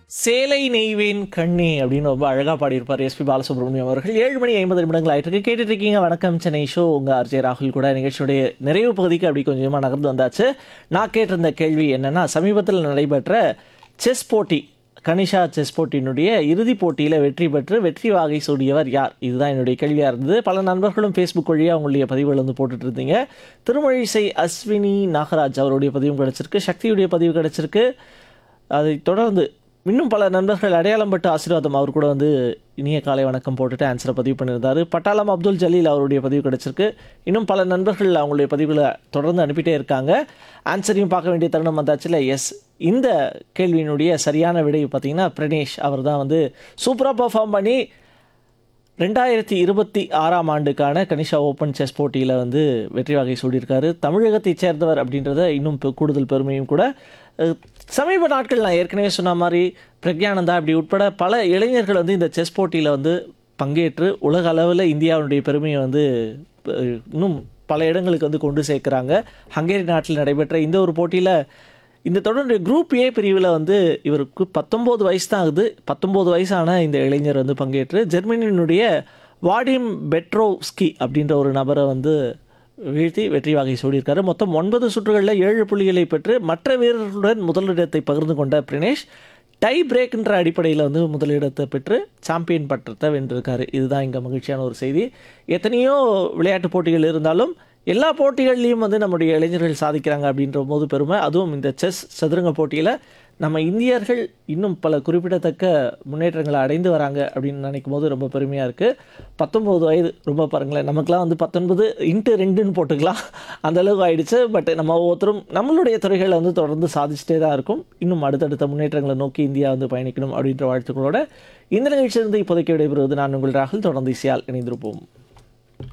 சேலை நெய்வேன் கண்ணே அப்படின்னு ரொம்ப அழகாக பாடியிருப்பார் எஸ்பி பாலசுப்ரமணியம் அவர்கள். 7:50 ஆயிட்டு கேட்டுட்டு இருக்கீங்க வணக்கம் சென்னை ஷோ. உங்கள் ஆர்ஜே ராகுல் கூட நிகழ்ச்சியுடைய நிறைவு பகுதிக்கு அப்படி கொஞ்சமாக நகர்ந்து வந்தாச்சு. நான் கேட்டிருந்த கேள்வி என்னென்னா, சமீபத்தில் நடைபெற்ற செஸ் போட்டி, கனிஷா செஸ் போட்டியினுடைய இறுதிப் போட்டியில் வெற்றி பெற்று வெற்றி வாகை சூடியவர் யார்? இதுதான் என்னுடைய கேள்வியாக இருந்தது. பல நண்பர்களும் ஃபேஸ்புக் வழியாக அவங்களுடைய பதிவுகள் வந்து போட்டுட்டு இருந்தீங்க. திருமழிசை அஸ்வினி நாகராஜ் அவருடைய பதிவும் கிடச்சிருக்கு, சக்தியுடைய பதிவு கிடச்சிருக்கு. அதை தொடர்ந்து இன்னும் பல நண்பர்கள் அடையாளம் பட்டு ஆசீர்வாதம் அவர் கூட வந்து இனிய காலை வணக்கம் போட்டுட்டு ஆன்சரை பதிவு பண்ணியிருந்தார். பட்டாளம் அப்துல் ஜலீல் அவருடைய பதிவு கிடச்சிருக்கு. இன்னும் பல நண்பர்கள் அவங்களுடைய பதிவுகளை தொடர்ந்து அனுப்பிட்டே இருக்காங்க. ஆன்சரையும் பார்க்க வேண்டிய தருணம் வந்தாச்சுல. எஸ், இந்த கேள்வியினுடைய சரியான விடை பார்த்தீங்கன்னா பிரணேஷ் அவர் தான் வந்து சூப்பராக பர்ஃபார்ம் பண்ணி 2026 ஆண்டுக்கான கனிஷா ஓப்பன் செஸ் போட்டியில் வந்து வெற்றி வாகை சூடியிருக்காரு. தமிழகத்தைச் சேர்ந்தவர் அப்படின்றத இன்னும் கூடுதல் பெருமையும் கூட. சமீப நாட்கள் நான் ஏற்கனவே சொன்ன மாதிரி பிரக்யானந்தா அப்படி உட்பட பல இளைஞர்கள் வந்து இந்த செஸ் போட்டியில் வந்து பங்கேற்று உலக அளவில் இந்தியாவுடைய பெருமையை வந்து இன்னும் பல இடங்களுக்கு வந்து கொண்டு சேர்க்குறாங்க. ஹங்கேரி நாட்டில் நடைபெற்ற இந்த ஒரு போட்டியில் இந்த தொடருடைய குரூப் ஏ பிரிவில் வந்து இவருக்கு 19 வயசு தான் ஆகுது. 19 வயசான இந்த இளைஞர் வந்து பங்கேற்று ஜெர்மனியினுடைய வாடிம் பெட்ரோவ்ஸ்கி அப்படின்ற ஒரு நபரை வந்து வீழ்த்தி வெற்றி வாகை சூடியிருக்காரு. மொத்தம் 9 சுற்றுகளில் 7 புள்ளிகளை பெற்று மற்ற வீரர்களுடன் முதலிடத்தை பகிர்ந்து கொண்ட பிரணேஷ் டை பிரேக்ன்ற அடிப்படையில் வந்து முதலிடத்தை பெற்று சாம்பியன் பட்டத்தை வென்றிருக்காரு. இதுதான் இங்கே மகிழ்ச்சியான ஒரு செய்தி. எத்தனையோ விளையாட்டு போட்டிகள் இருந்தாலும் எல்லா போட்டிகள்லையும் வந்து நம்முடைய இளைஞர்கள் சாதிக்கிறாங்க அப்படின்ற போது பெருமை. அதுவும் இந்த செஸ் சதுரங்க போட்டியில் நம்ம இந்தியர்கள் இன்னும் பல குறிப்பிடத்தக்க முன்னேற்றங்களை அடைந்து வராங்க அப்படின்னு நினைக்கும் போது ரொம்ப பெருமையாக இருக்குது. 19 வயது ரொம்ப பாருங்களேன், நமக்குலாம் வந்து 19x2ன்னு போட்டுக்கலாம், அந்தளவுக்கு ஆகிடுச்சு. பட் நம்ம ஒவ்வொருத்தரும் நம்மளுடைய துறைகளை வந்து தொடர்ந்து சாதிச்சுட்டே தான் இருக்கும். இன்னும் அடுத்தடுத்த முன்னேற்றங்களை நோக்கி இந்தியா வந்து பயணிக்கணும் அப்படின்ற வாழ்த்துக்களோட இந்த நிகழ்ச்சியிலிருந்து இப்போதைக்கு விடைபெறுவது நான் உங்கள் ராகுல். தொடர்ந்து இசையால் இணைந்திருப்போம்.